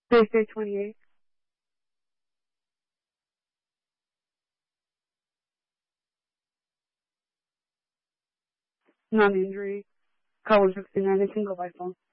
Thursday 28th. Non-injury. Caller 69. They can go by phone.